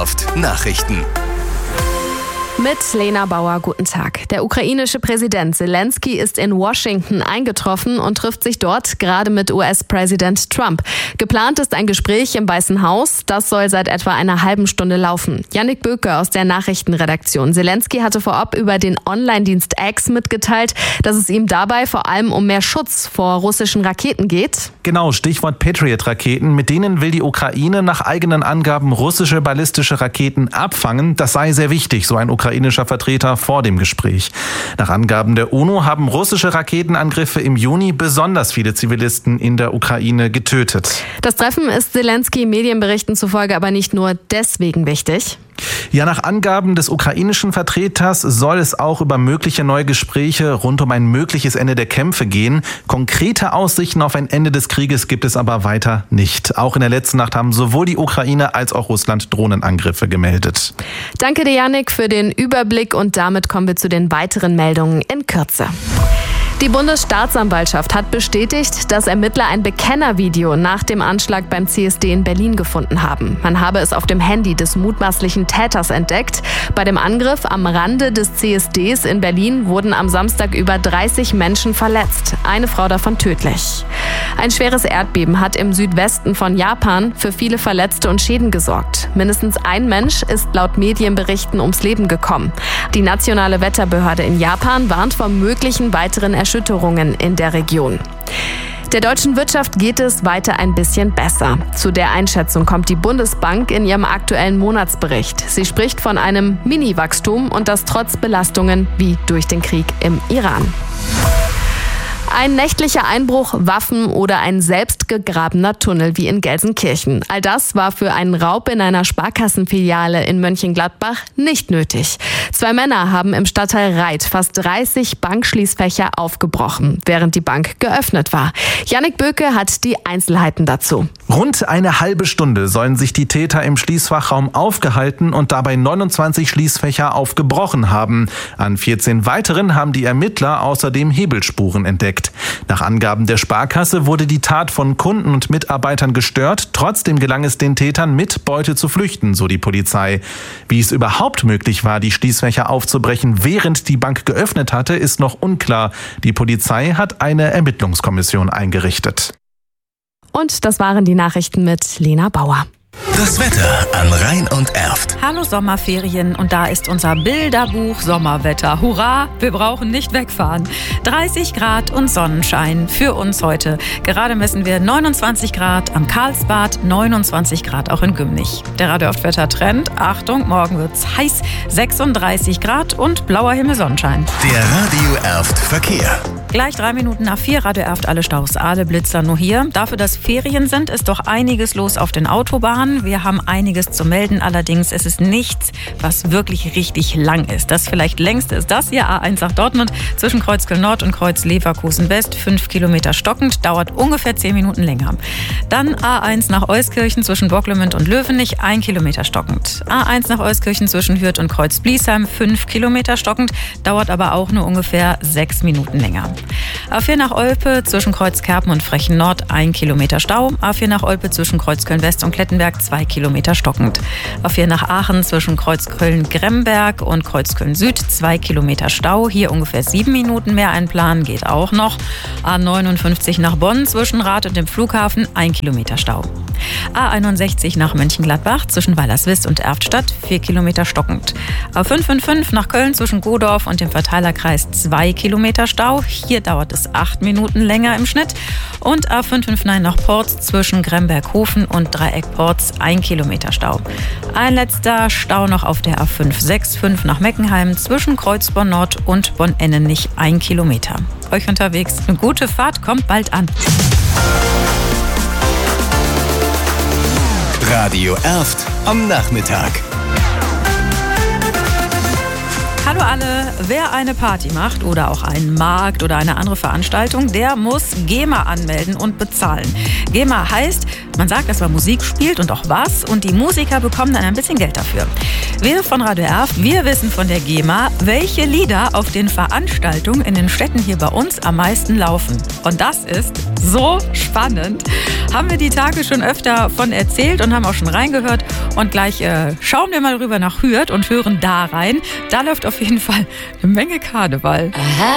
Erft Nachrichten. Mit Lena Bauer, guten Tag. Der ukrainische Präsident Zelensky ist in Washington eingetroffen und trifft sich dort gerade mit US-Präsident Trump. Geplant ist ein Gespräch im Weißen Haus. Das soll seit etwa einer halben Stunde laufen. Jannik Böke aus der Nachrichtenredaktion. Zelensky hatte vorab über den Online-Dienst X mitgeteilt, dass es ihm dabei vor allem um mehr Schutz vor russischen Raketen geht. Genau, Stichwort Patriot-Raketen. Mit denen will die Ukraine nach eigenen Angaben russische ballistische Raketen abfangen. Das sei sehr wichtig, so ein ukrainischer Vertreter vor dem Gespräch. Nach Angaben der UNO haben russische Raketenangriffe im Juni besonders viele Zivilisten in der Ukraine getötet. Das Treffen ist Zelensky Medienberichten zufolge aber nicht nur deswegen wichtig. Ja, nach Angaben des ukrainischen Vertreters soll es auch über mögliche neue Gespräche rund um ein mögliches Ende der Kämpfe gehen. Konkrete Aussichten auf ein Ende des Krieges gibt es aber weiter nicht. Auch in der letzten Nacht haben sowohl die Ukraine als auch Russland Drohnenangriffe gemeldet. Danke dir, Jannik, für den Überblick und damit kommen wir zu den weiteren Meldungen in Kürze. Die Bundesstaatsanwaltschaft hat bestätigt, dass Ermittler ein Bekennervideo nach dem Anschlag beim CSD in Berlin gefunden haben. Man habe es auf dem Handy des mutmaßlichen Täters entdeckt. Bei dem Angriff am Rande des CSDs in Berlin wurden am Samstag über 30 Menschen verletzt, eine Frau davon tödlich. Ein schweres Erdbeben hat im Südwesten von Japan für viele Verletzte und Schäden gesorgt. Mindestens ein Mensch ist laut Medienberichten ums Leben gekommen. Die nationale Wetterbehörde in Japan warnt vor möglichen weiteren Erschütterungen in der Region. Der deutschen Wirtschaft geht es weiter ein bisschen besser. Zu der Einschätzung kommt die Bundesbank in ihrem aktuellen Monatsbericht. Sie spricht von einem Mini-Wachstum und das trotz Belastungen wie durch den Krieg im Iran. Ein nächtlicher Einbruch, Waffen oder ein selbst gegrabener Tunnel wie in Gelsenkirchen. All das war für einen Raub in einer Sparkassenfiliale in Mönchengladbach nicht nötig. 2 Männer haben im Stadtteil Reit fast 30 Bankschließfächer aufgebrochen, während die Bank geöffnet war. Jannik Böke hat die Einzelheiten dazu. Rund eine halbe Stunde sollen sich die Täter im Schließfachraum aufgehalten und dabei 29 Schließfächer aufgebrochen haben. An 14 weiteren haben die Ermittler außerdem Hebelspuren entdeckt. Nach Angaben der Sparkasse wurde die Tat von Kunden und Mitarbeitern gestört. Trotzdem gelang es den Tätern, mit Beute zu flüchten, so die Polizei. Wie es überhaupt möglich war, die Schließfächer aufzubrechen, während die Bank geöffnet hatte, ist noch unklar. Die Polizei hat eine Ermittlungskommission eingerichtet. Und das waren die Nachrichten mit Lena Bauer. Das Wetter an Rhein und Erft. Hallo Sommerferien und da ist unser Bilderbuch Sommerwetter. Hurra, wir brauchen nicht wegfahren. 30 Grad und Sonnenschein für uns heute. Gerade messen wir 29 Grad am Karlsbad, 29 Grad auch in Gümnich. Der Radio Erft Wettertrend, Achtung, morgen wird's heiß, 36 Grad und blauer Himmel, Sonnenschein. Der Radio Erft Verkehr. Gleich 3 Minuten nach 4, Radio Erft, alle Staus, alle Blitzer nur hier. Dafür, dass Ferien sind, ist doch einiges los auf den Autobahnen. Wir haben einiges zu melden, allerdings ist es nichts, was wirklich richtig lang ist. Das vielleicht längste ist das hier, A1 nach Dortmund, zwischen Kreuzköln Nord und Kreuz Leverkusen West, 5 Kilometer stockend, dauert ungefähr 10 Minuten länger. Dann A1 nach Euskirchen zwischen Bocklemünd und Löwenich, 1 Kilometer stockend. A1 nach Euskirchen zwischen Hürth und Kreuz Bliesheim, 5 Kilometer stockend, dauert aber auch nur ungefähr 6 Minuten länger. A4 nach Olpe zwischen Kreuz Kerpen und Frechen Nord, 1 Kilometer Stau. A4 nach Olpe zwischen Kreuzköln West und Klettenberg, 2 Kilometer stockend. A4 nach Aachen zwischen Kreuzköln-Gremberg und Kreuzköln Süd, 2 Kilometer Stau. Hier ungefähr 7 Minuten mehr einplanen, geht auch noch. A59 nach Bonn zwischen Rath und dem Flughafen, 1 Kilometer Stau. A61 nach Mönchengladbach zwischen Weilerswist und Erftstadt, 4 Kilometer stockend. A555 nach Köln zwischen Godorf und dem Verteilerkreis, 2 Kilometer Stau. Hier dauert es 8 Minuten länger im Schnitt. Und A559 nach Porz zwischen Gremberghofen und Dreieck Porz, 1 Kilometer Stau. Ein letzter Stau noch auf der A565 nach Meckenheim zwischen Kreuzborn Nord und Bonn-Ennenich, 1 Kilometer. Euch unterwegs eine gute Fahrt, kommt bald an. Radio Erft am Nachmittag. Hallo alle, wer eine Party macht oder auch einen Markt oder eine andere Veranstaltung, der muss GEMA anmelden und bezahlen. GEMA heißt, man sagt, dass man Musik spielt und auch was und die Musiker bekommen dann ein bisschen Geld dafür. Wir von Radio Erft, wir wissen von der GEMA, welche Lieder auf den Veranstaltungen in den Städten hier bei uns am meisten laufen. Und das ist so spannend. Haben wir die Tage schon öfter von erzählt und haben auch schon reingehört. Und gleich schauen wir mal rüber nach Hürth und hören da rein. Da läuft auf jeden Fall eine Menge Karneval.